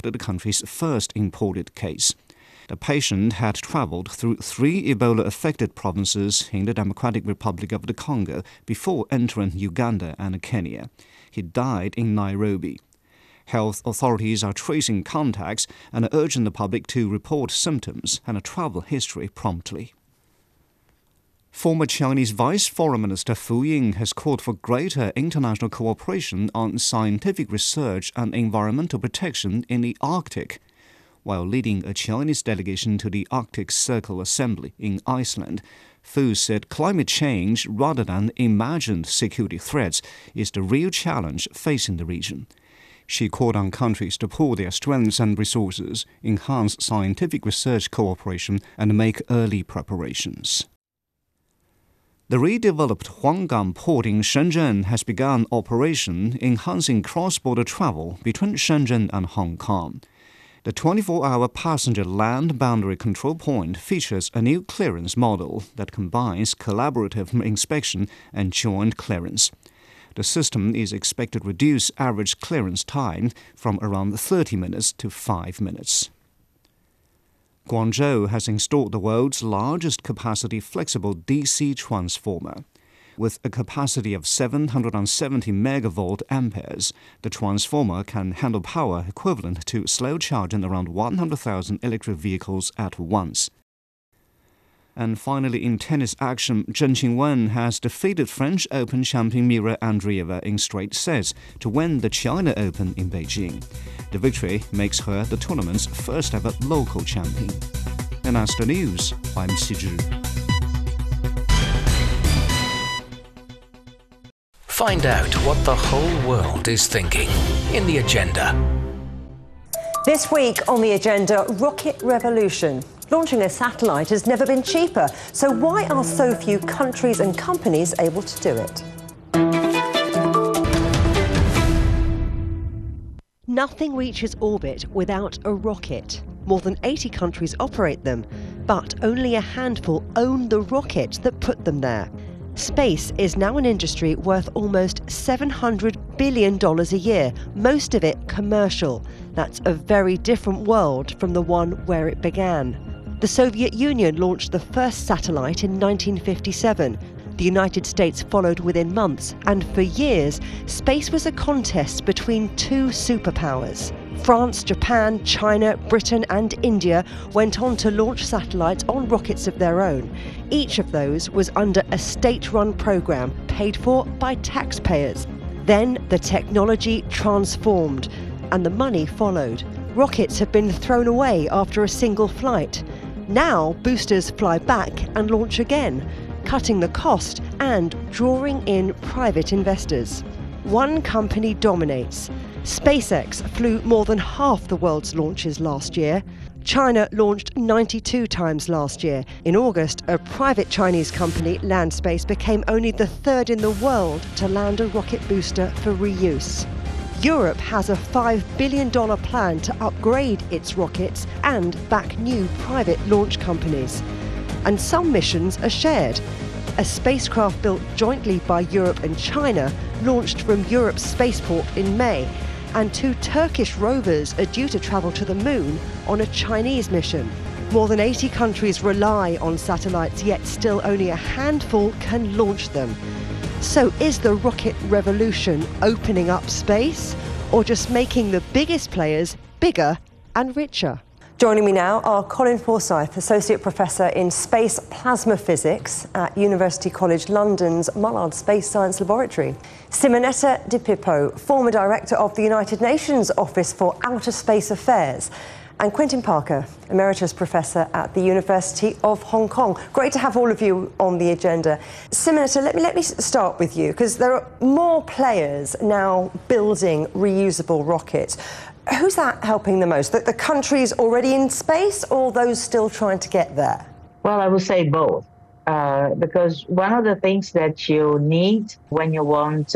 the country's first imported case. The patient had traveled through 3 Ebola-affected provinces in the Democratic Republic of the Congo before entering Uganda and Kenya. He died in Nairobi. Health authorities are tracing contacts and urging the public to report symptoms and a travel history promptly. Former Chinese Vice Foreign Minister Fu Ying has called for greater international cooperation on scientific research and environmental protection in the Arctic. While leading a Chinese delegation to the Arctic Circle Assembly in Iceland, Fu said climate change, rather than imagined security threats, is the real challenge facing the region. She called on countries to pool their strengths and resources, enhance scientific research cooperation, and make early preparations. The redeveloped Huanggang port in Shenzhen has begun operation, enhancing cross-border travel between Shenzhen and Hong Kong. The 24-hour passenger land boundary control point features a new clearance model that combines collaborative inspection and joint clearance. The system is expected to reduce average clearance time from around 30 minutes to 5 minutes. Guangzhou has installed the world's largest capacity flexible DC transformer. With a capacity of 770 megavolt amperes, the transformer can handle power equivalent to slow charging around 100,000 electric vehicles at once. And finally, in tennis action, Zheng Qinwen has defeated French Open champion Mira Andreeva in straight sets to win the China Open in Beijing. The victory makes her the tournament's first ever local champion. And that's the news. I'm Xi Zhi. Find out what the whole world is thinking in The Agenda. This week on The Agenda, rocket revolution. Launching a satellite has never been cheaper. So why are so few countries and companies able to do it? Nothing reaches orbit without a rocket. More than 80 countries operate them, but only a handful own the rocket that put them there. Space is now an industry worth almost $700 billion a year, most of it commercial. That's a very different world from the one where it began. The Soviet Union launched the first satellite in 1957. The United States followed within months, and for years, space was a contest between 2 superpowers. France, Japan, China, Britain and India went on to launch satellites on rockets of their own. Each of those was under a state-run program paid for by taxpayers. Then the technology transformed and the money followed. Rockets have been thrown away after a single flight. Now boosters fly back and launch again, cutting the cost and drawing in private investors. One company dominates. SpaceX flew more than half the world's launches last year. China launched 92 times last year. In August, a private Chinese company, Landspace, became only the 3rd in the world to land a rocket booster for reuse. Europe has a $5 billion plan to upgrade its rockets and back new private launch companies. And some missions are shared. A spacecraft built jointly by Europe and China launched from Europe's spaceport in May, and 2 Turkish rovers are due to travel to the moon on a Chinese mission. More than 80 countries rely on satellites, yet still only a handful can launch them. So is the rocket revolution opening up space, or just making the biggest players bigger and richer? Joining me now are Colin Forsyth, Associate Professor in Space Plasma Physics at University College London's Mullard Space Science Laboratory, Simonetta Di Pippo, former Director of the United Nations Office for Outer Space Affairs, and Quentin Parker, Emeritus Professor at the University of Hong Kong. Great to have all of you on the agenda. Simonetta, let me start with you, because there are more players now building reusable rockets. Who's that helping the most? The countries already in space, or those still trying to get there? Well, I would say both, because one of the things that you need when you want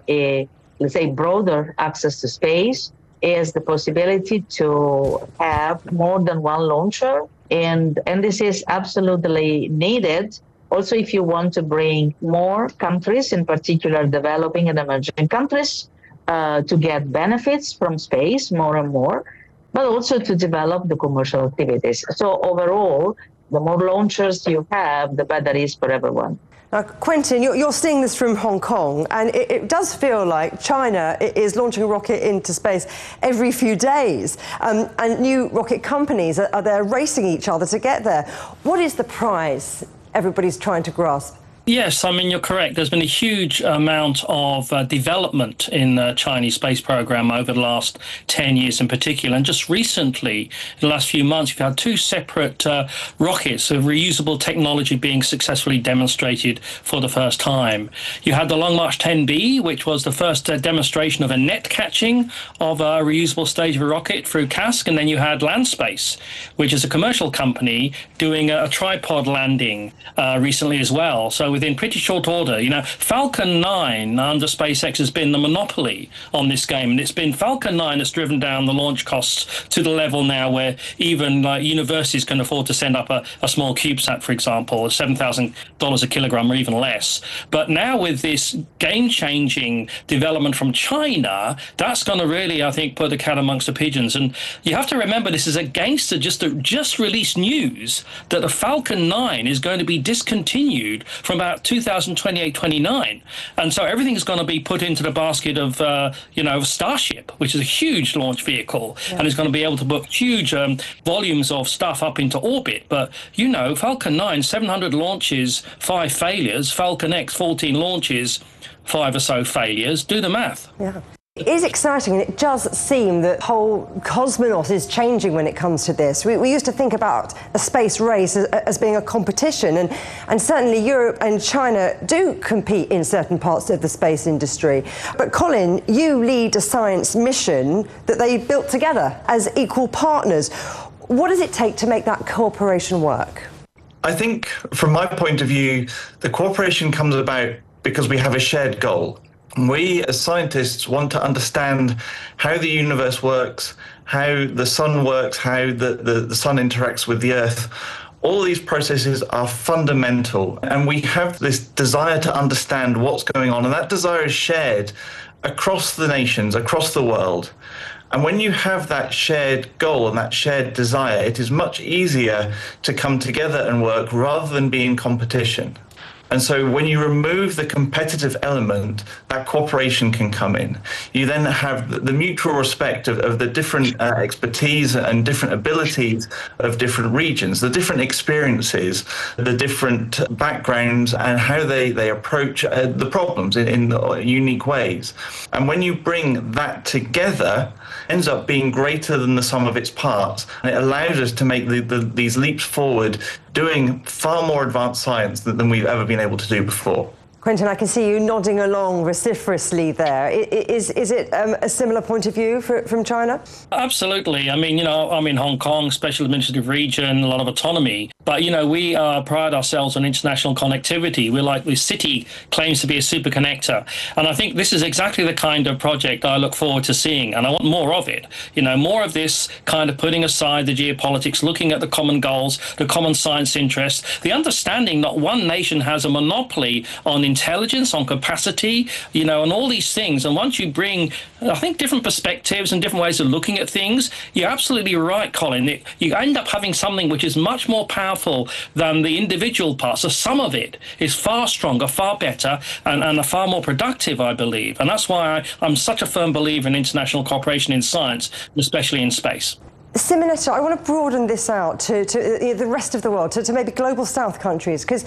let's say, broader access to space is the possibility to have more than one launcher, and this is absolutely needed. Also, if you want to bring more countries, in particular developing and emerging countries, to get benefits from space more and more, but also to develop the commercial activities. So overall, the more launchers you have, the better it is for everyone. Now, Quentin, you're seeing this from Hong Kong, and it does feel like China is launching a rocket into space every few days, and new rocket companies are there racing each other to get there. What is the prize everybody's trying to grasp? Yes, I mean, you're correct. There's been a huge amount of development in the Chinese space program over the last 10 years in particular. And just recently, in the last few months, you've had two separate rockets of reusable technology being successfully demonstrated for the first time. You had the Long March 10B, which was the first demonstration of a net catching of a reusable stage of a rocket through CASC. And then you had Landspace, which is a commercial company doing a tripod landing recently as well. So within pretty short order, Falcon 9 under SpaceX has been the monopoly on this game, and it's been Falcon 9 that's driven down the launch costs to the level now where even universities can afford to send up a small CubeSat, for example, at $7,000 a kilogram or even less. But now with this game-changing development from China, that's going to really, I think, put the cat amongst the pigeons. And you have to remember, this is against the just released news that the Falcon 9 is going to be discontinued from about 2028-29, and so everything's going to be put into the basket of Starship, which is a huge launch vehicle, and is going to be able to put huge volumes of stuff up into orbit. But Falcon 9, 700 launches, 5 failures. Falcon X, 14 launches, 5 or so failures. Do the math. Yeah. It is exciting, and it does seem that the whole cosmonaut is changing when it comes to this. We used to think about a space race as being a competition, and certainly Europe and China do compete in certain parts of the space industry. But Colin, you lead a science mission that they built together as equal partners. What does it take to make that cooperation work? I think, from my point of view, the cooperation comes about because we have a shared goal. We, as scientists, want to understand how the universe works, how the sun works, how the sun interacts with the Earth. All these processes are fundamental, and we have this desire to understand what's going on, and that desire is shared across the nations, across the world. And when you have that shared goal and that shared desire, it is much easier to come together and work rather than be in competition. And so when you remove the competitive element, that cooperation can come in. You then have the mutual respect of the different expertise and different abilities of different regions, the different experiences, the different backgrounds, and how they approach the problems in unique ways. And when you bring that together, it ends up being greater than the sum of its parts. And it allows us to make these leaps forward, doing far more advanced science than we've ever been able to do before. Quentin, I can see you nodding along vociferously there. Is it a similar point of view from China? Absolutely. I mean, I'm in Hong Kong, special administrative region, a lot of autonomy. But, we pride ourselves on international connectivity. We're like the city claims to be a super connector. And I think this is exactly the kind of project I look forward to seeing. And I want more of it. More of this kind of putting aside the geopolitics, looking at the common goals, the common science interests, the understanding that one nation has a monopoly on intelligence, on capacity, and all these things. And once you bring, I think, different perspectives and different ways of looking at things, you're absolutely right, Colin. You end up having something which is much more powerful than the individual parts. The sum of it is far stronger, far better, and far more productive, I believe. And that's why I'm such a firm believer in international cooperation in science, especially in space. Simonetta, I want to broaden this out to the rest of the world, to maybe global south countries, because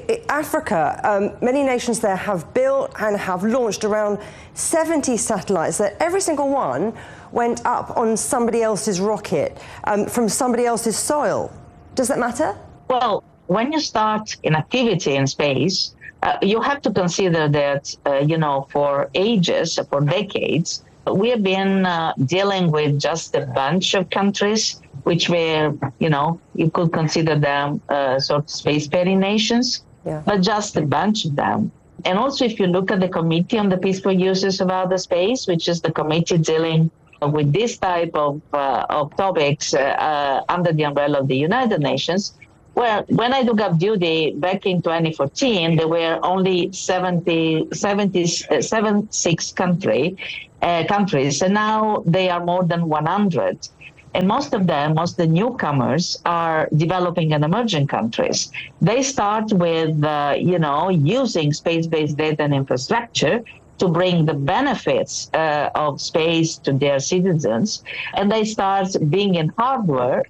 Africa, many nations there have built and have launched around 70 satellites that every single one went up on somebody else's rocket from somebody else's soil. Does that matter? Well, when you start an activity in space, you have to consider that, for ages, for decades, we have been dealing with just a bunch of countries, which were, you could consider them sort of spacefaring nations, but just a bunch of them. And also, if you look at the Committee on the Peaceful Uses of Outer Space, which is the committee dealing with this type of topics under the umbrella of the United Nations, well, when I took up duty back in 2014, there were only 76 countries, and now they are more than 100. And most of the newcomers are developing and emerging countries. They start with, using space-based data and infrastructure to bring the benefits of space to their citizens. And they start building hardware.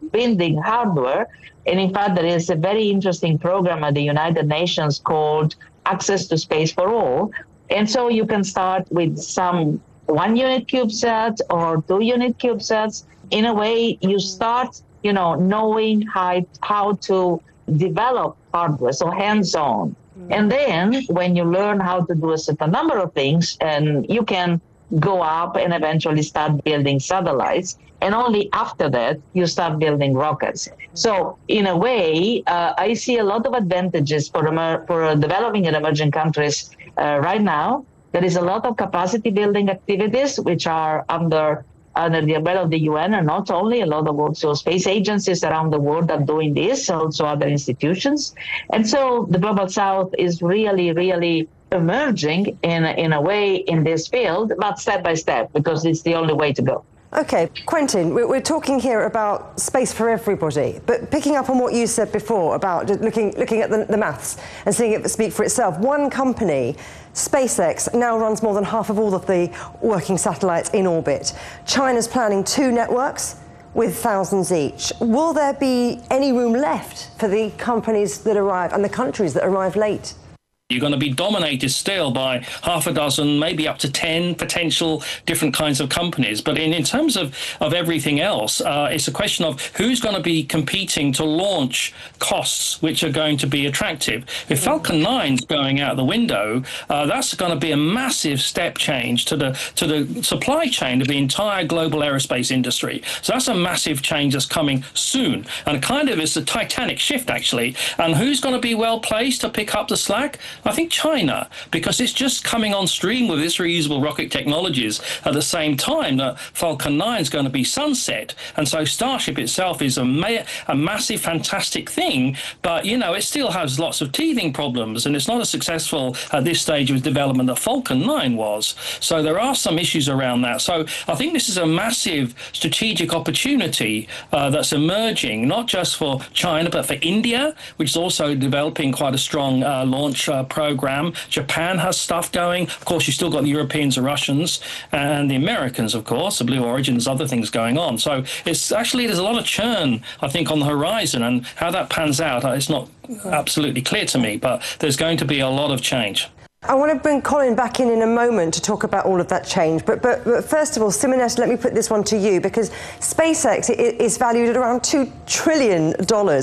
And in fact, there is a very interesting program at the United Nations called Access to Space for All. And so you can start with some 1 unit CubeSat or 2 unit CubeSats. In a way, you start, knowing how to develop hardware, so hands-on. And then when you learn how to do a certain number of things, and you can go up and eventually start building satellites. And only after that, you start building rockets. So in a way, I see a lot of advantages for developing and emerging countries right now. There is a lot of capacity building activities which are under the umbrella of the UN, and not only, a lot of also space agencies around the world are doing this, also other institutions. And so the Global South is really, really emerging in a way in this field, but step by step, because it's the only way to go. Okay, Quentin, we're talking here about space for everybody, but picking up on what you said before about looking at the maths and seeing it speak for itself, one company, SpaceX, now runs more than half of all of the working satellites in orbit. China's planning 2 networks with thousands each. Will there be any room left for the companies that arrive and the countries that arrive late? You're going to be dominated still by half a dozen, maybe up to 10 potential different kinds of companies. But in terms of everything else, it's a question of who's going to be competing to launch costs which are going to be attractive. If Falcon 9's going out the window, that's going to be a massive step change to the supply chain of the entire global aerospace industry. So that's a massive change that's coming soon. And kind of it's a titanic shift, actually. And who's going to be well placed to pick up the slack? I think China, because it's just coming on stream with its reusable rocket technologies at the same time that Falcon 9 is going to be sunset. And so Starship itself is a massive, fantastic thing, but, it still has lots of teething problems, and it's not as successful at this stage of development that Falcon 9 was. So there are some issues around that. So I think this is a massive strategic opportunity that's emerging, not just for China, but for India, which is also developing quite a strong launch program. Japan has stuff going. Of course, you still got the Europeans, the Russians, and the Americans, of course, the Blue Origins, other things going on. So it's actually, there's a lot of churn, I think, on the horizon, and how that pans out, it's not absolutely clear to me, but there's going to be a lot of change. I want to bring Colin back in a moment to talk about all of that change. But first of all, Simonetta, let me put this one to you, because SpaceX is valued at around $2 trillion.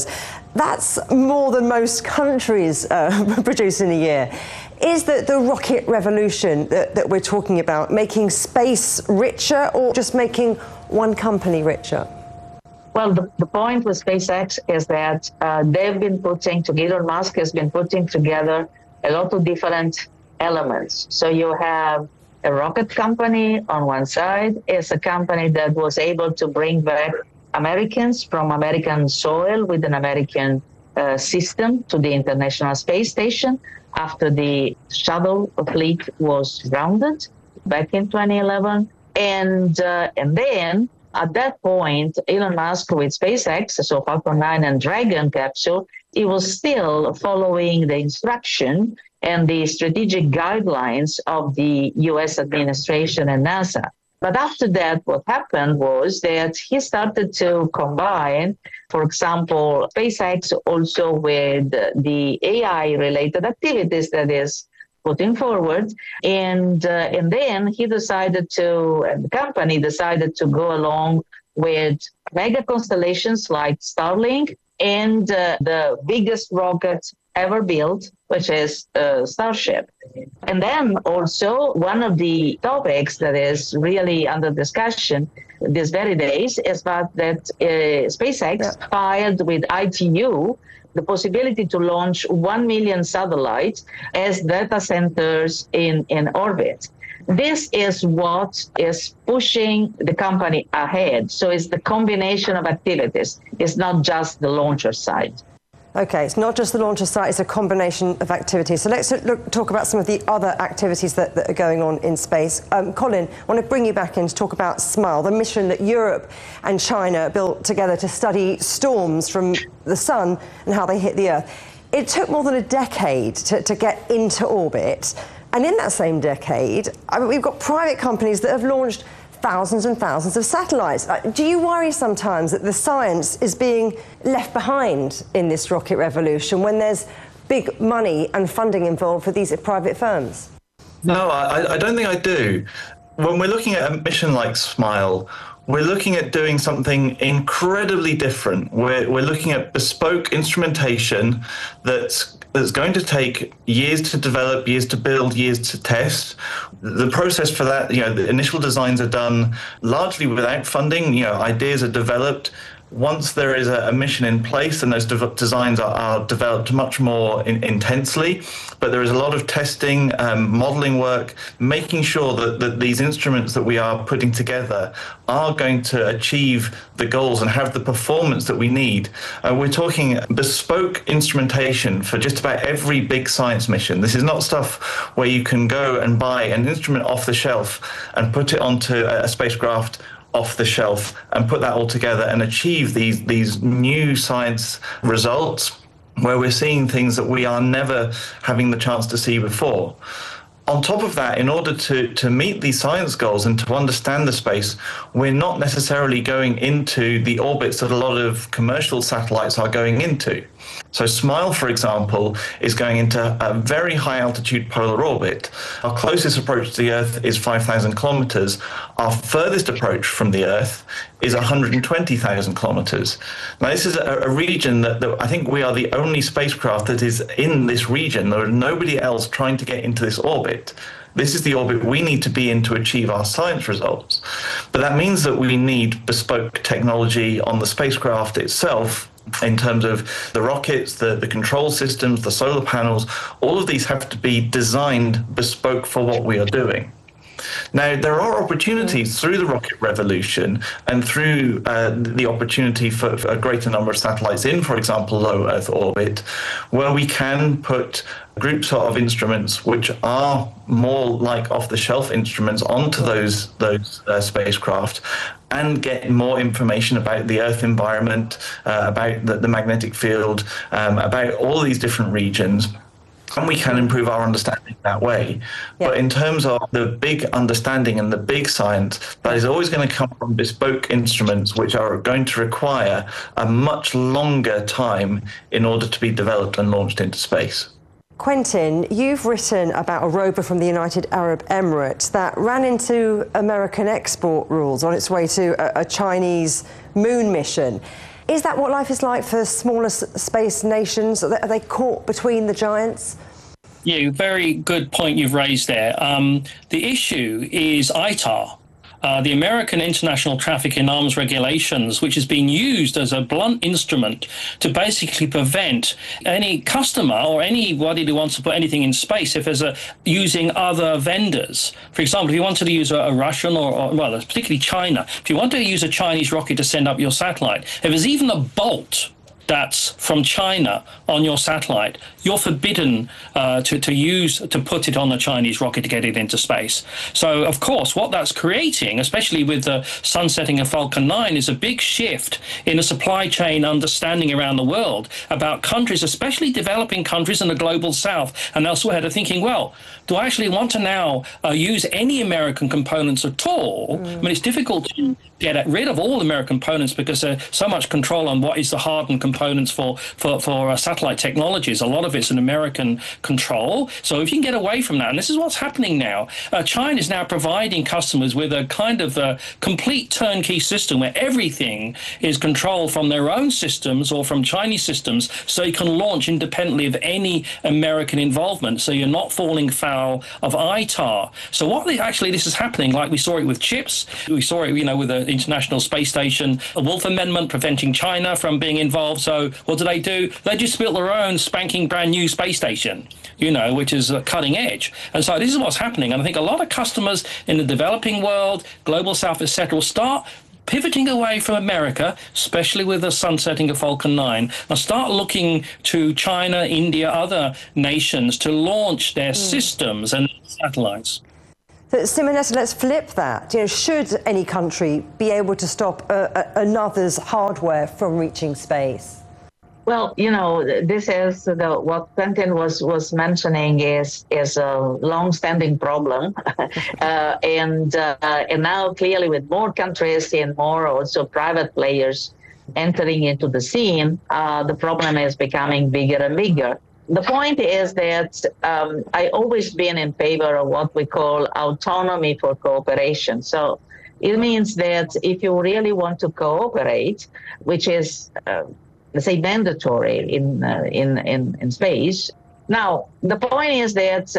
That's more than most countries produce in a year. Is the rocket revolution that we're talking about making space richer, or just making one company richer? Well, the point with SpaceX is that Elon Musk has been putting together a lot of different elements. So you have a rocket company on one side, is a company that was able to bring back Americans from American soil with an American system to the International Space Station after the shuttle fleet was grounded back in 2011. And then at that point, Elon Musk with SpaceX, so Falcon 9 and Dragon capsule, he was still following the instruction and the strategic guidelines of the US administration and NASA. But after that, what happened was that he started to combine, for example, SpaceX also with the AI-related activities that is putting forward. And then he decided the company decided to go along with mega constellations like Starlink and the biggest rocket ever built, which is Starship. And then also one of the topics that is really under discussion these very days is that SpaceX filed with ITU the possibility to launch 1 million satellites as data centers in orbit. This is what is pushing the company ahead. So it's the combination of activities. It's not just the launcher side. OK, it's not just the launcher site, it's a combination of activities. So let's talk about some of the other activities that are going on in space. Colin, I want to bring you back in to talk about SMILE, the mission that Europe and China built together to study storms from the sun and how they hit the Earth. It took more than a decade to get into orbit. And in that same decade, we've got private companies that have launched thousands and thousands of satellites. Do you worry sometimes that the science is being left behind in this rocket revolution when there's big money and funding involved for these private firms? No, I don't think I do. When we're looking at a mission like SMILE, we're looking at doing something incredibly different. We're looking at bespoke instrumentation that's going to take years to develop, years to build, years to test. The process for that, the initial designs are done largely without funding. Ideas are developed. Once there is a mission in place, then those designs are developed much more intensely. But there is a lot of testing, modeling work, making sure that these instruments that we are putting together are going to achieve the goals and have the performance that we need. We're talking bespoke instrumentation for just about every big science mission. This is not stuff where you can go and buy an instrument off the shelf and put it onto a spacecraft off the shelf and put that all together and achieve these new science results where we're seeing things that we are never having the chance to see before. On top of that, in order to meet these science goals and to understand the space, we're not necessarily going into the orbits that a lot of commercial satellites are going into. So SMILE, for example, is going into a very high altitude polar orbit. Our closest approach to the Earth is 5,000 kilometers. Our furthest approach from the Earth is 120,000 kilometers. Now, this is a region that I think we are the only spacecraft that is in this region. There is nobody else trying to get into this orbit. This is the orbit we need to be in to achieve our science results. But that means that we need bespoke technology on the spacecraft itself in terms of the rockets, the control systems, the solar panels. All of these have to be designed bespoke for what we are doing. Now, there are opportunities through the rocket revolution and through the opportunity for a greater number of satellites in, for example, low Earth orbit, where we can put groups of instruments which are more like off-the-shelf instruments onto those spacecraft and get more information about the Earth environment, about the magnetic field, about all these different regions. And we can improve our understanding that way. Yeah. But in terms of the big understanding and the big science, that is always going to come from bespoke instruments, which are going to require a much longer time in order to be developed and launched into space. Quentin, you've written about a rover from the United Arab Emirates that ran into American export rules on its way to a Chinese moon mission. Is that what life is like for smaller space nations? Are they caught between the giants? Yeah, very good point you've raised there. The issue is ITAR, the American International Traffic in Arms Regulations, which has been used as a blunt instrument to basically prevent any customer or anybody who wants to put anything in space if there's using other vendors. For example, if you wanted to use a Russian or particularly China, if you want to use a Chinese rocket to send up your satellite, if there's even a bolt that's from China on your satellite, you're forbidden to put it on the Chinese rocket to get it into space. So, of course, what that's creating, especially with the sunsetting of Falcon 9, is a big shift in the supply chain understanding around the world about countries, especially developing countries in the global south and elsewhere, to thinking, well, do I actually want to now use any American components at all? I mean, it's difficult to get rid of all American components because there's so much control on what is the hardened components for satellite technologies. A lot of it's an American control. So if you can get away from that, and this is what's happening now, China is now providing customers with a kind of a complete turnkey system where everything is controlled from their own systems or from Chinese systems, so you can launch independently of any American involvement. So you're not falling foul of ITAR. So this is happening, like we saw it with chips, we saw it, with the International Space Station, a Wolf Amendment preventing China from being involved. So what do? They just built their own spanking brand new space station, which is cutting edge. And so this is what's happening. And I think a lot of customers in the developing world, global south, etc., will start pivoting away from America, especially with the sunsetting of Falcon 9, and start looking to China, India, other nations to launch their systems and satellites. So, Simonetta, let's flip that. Should any country be able to stop another's hardware from reaching space? Well, this is what Quentin was mentioning is a long-standing problem, and now clearly with more countries and more also private players entering into the scene, the problem is becoming bigger and bigger. The point is that I always been in favor of what we call autonomy for cooperation. So it means that if you really want to cooperate, which is let's say mandatory in space. Now the point is that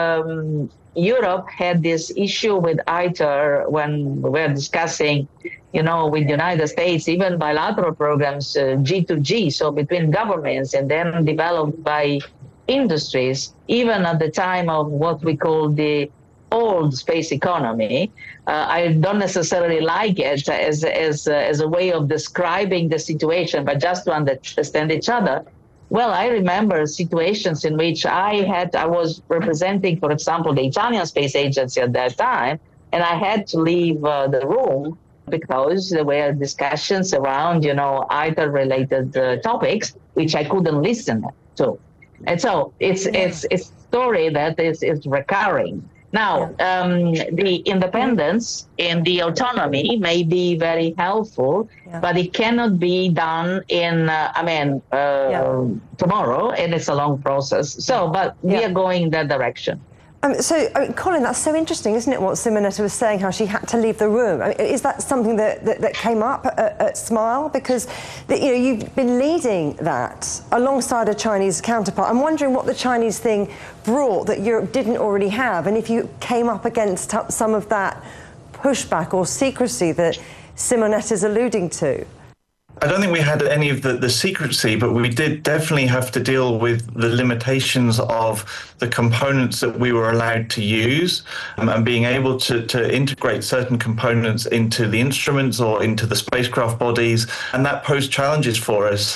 Europe had this issue with ITER when we were discussing, with the United States, even bilateral programs, G2G, so between governments, and then developed by industries, even at the time of what we call the old space economy. I don't necessarily like it as a way of describing the situation, but just to understand each other. Well, I remember situations in which I was representing, for example, the Italian Space Agency at that time, and I had to leave the room because there were discussions around, ITER-related topics, which I couldn't listen to. And so it's a story that is recurring. Now, the independence and the autonomy may be very helpful, but it cannot be done in, tomorrow, and it's a long process. So, but we are going in that direction. Colin, that's so interesting, isn't it, what Simonetta was saying, how she had to leave the room? Is that something that came up at SMILE? Because you've been leading that alongside a Chinese counterpart. I'm wondering what the Chinese thing brought that Europe didn't already have, and if you came up against some of that pushback or secrecy that Simonetta's alluding to. I don't think we had any of the secrecy, but we did definitely have to deal with the limitations of the components that we were allowed to use, and being able to integrate certain components into the instruments or into the spacecraft bodies. And that posed challenges for us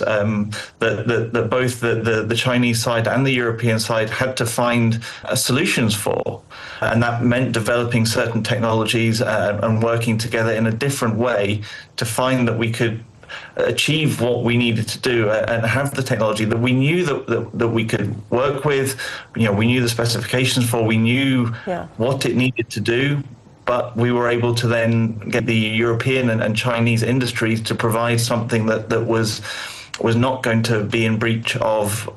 that both the Chinese side and the European side had to find solutions for. And that meant developing certain technologies and working together in a different way to find that we could achieve what we needed to do and have the technology that we knew that we could work with. We knew the specifications for, we knew what it needed to do, but we were able to then get the European and Chinese industries to provide something that was not going to be in breach of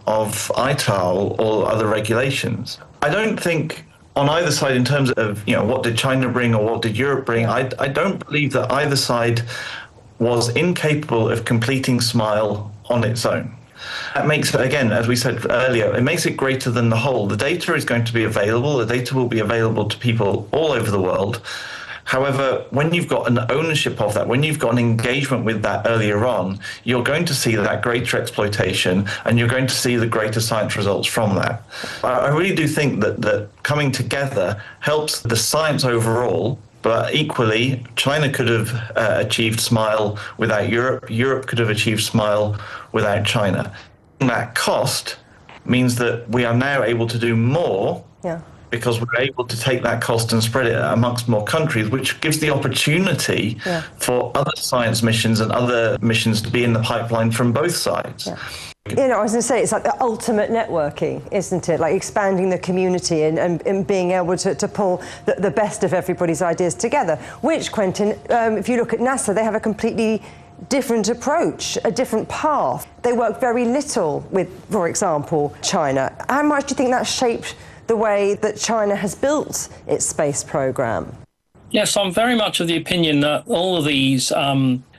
ITAR or other regulations. I don't think on either side, in terms of what did China bring or what did Europe bring, I don't believe that either side was incapable of completing SMILE on its own. That makes it, again, as we said earlier, it makes it greater than the whole. The data is going to be available. The data will be available to people all over the world. However, when you've got an ownership of that, when you've got an engagement with that earlier on, you're going to see that greater exploitation and you're going to see the greater science results from that. I really do think that coming together helps the science overall. But equally, China could have achieved SMILE without Europe. Europe could have achieved SMILE without China. And that cost means that we are now able to do more because we're able to take that cost and spread it amongst more countries, which gives the opportunity for other science missions and other missions to be in the pipeline from both sides. I was going to say, it's like the ultimate networking, isn't it? Like expanding the community and being able to pull the best of everybody's ideas together, which, Quentin, if you look at NASA, they have a completely different approach, a different path. They work very little with, for example, China. How much do you think that shaped the way that China has built its space program? Yes, I'm very much of the opinion that all of these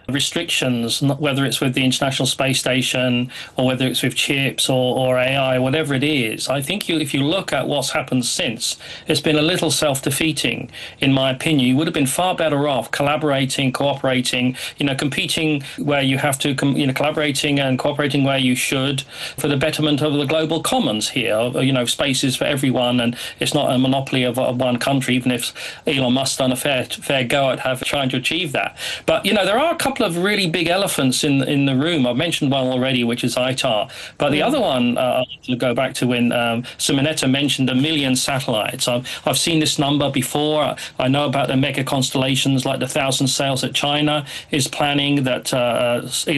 restrictions, whether it's with the International Space Station or whether it's with chips or AI, whatever it is. I think if you look at what's happened since, it's been a little self-defeating, in my opinion. You would have been far better off collaborating, cooperating, competing where you have to, collaborating and cooperating where you should for the betterment of the global commons here. Space is for everyone, and it's not a monopoly of one country, even if Elon Musk's done a fair go at trying to achieve that. But, there are a couple of really big elephants in the room. I've mentioned one already, which is ITAR. But the other one, to go back to when Simonetta mentioned 1 million satellites. I've seen this number before. I know about the mega constellations like the 1,000 sails that China is planning, that